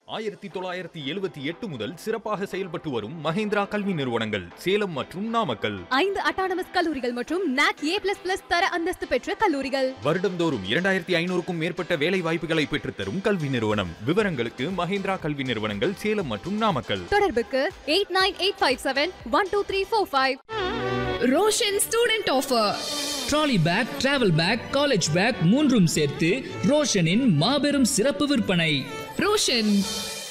1978 முதல் சிறப்பாக செயல்பட்டு வரும் மஹேந்திரா கல்வி நிறுவனங்கள் சேலம் மற்றும் நாமக்கல். 5 அட்டானமஸ் கல்லூரிகள் மற்றும் NAC A++ தர அந்தஸ்து பெற்ற கல்லூரிகள். வருடம்தோறும் 2500க்கும் மேற்பட்ட வேலை வாய்ப்புகளை பெற்றுத்தரும் கல்வி நிறுவனம். விவரங்களுக்கு மஹேந்திரா கல்வி நிறுவனங்கள் சேலம் மற்றும் நாமக்கல். தொடர்புக்கு 8985712345. Roshan student offer. Trolley bag, travel back, college back மூன்றும் சேர்த்து ரோஷனின் மாபெரும் சிறப்பு விற்பனை. ரோஷன்